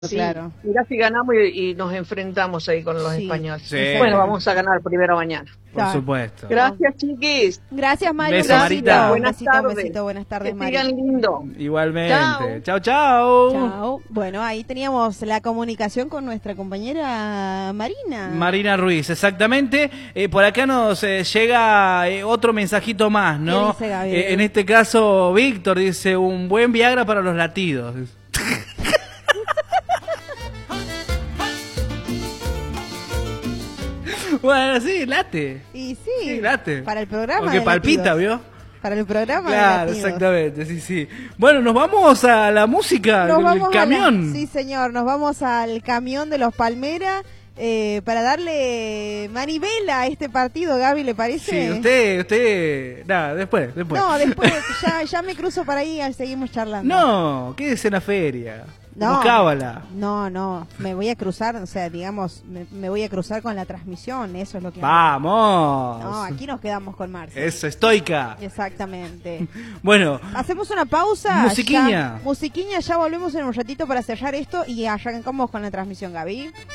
Sí, Claro. mirá si ganamos y nos enfrentamos ahí con los españoles. Sí. Bueno, vamos a ganar primero mañana. Por Claro. supuesto. Gracias, chiquis. Gracias, Mario. Beso, un Marita. Un Buenas besito, tardes. un besito. Buenas tardes, Que Mario. sigan lindo. Igualmente. Chao, chao. Chao. Bueno, ahí teníamos la comunicación con nuestra compañera Marina. Marina Ruiz, exactamente. Por acá nos llega otro mensajito más, ¿no? ¿Qué dice Gaby? En este caso, Víctor dice, un buen Viagra para los latidos. Bueno, sí, late. Y sí, Sí, late. para el programa. Porque de palpita, latidos. ¿vio? Para el programa. de Claro, latidos. exactamente, sí, sí. Bueno, nos vamos a la música, Nos el vamos camión. Sí, señor, nos vamos al camión de los Palmera para darle manivela a este partido, Gaby, ¿le parece? Sí, usted, nada, después. No, después ya me cruzo para ahí y seguimos charlando. No, quédese en la feria. No, Buscábala. no, me voy a cruzar, o sea, digamos, me voy a cruzar con la transmisión, eso es lo que... Vamos. No, aquí nos quedamos con Marcia. Eso, estoica. Exactamente. Bueno, Hacemos una pausa. Musiquiña. Musiquiña, ya volvemos en un ratito para cerrar esto y arrancamos con la transmisión, Gaby.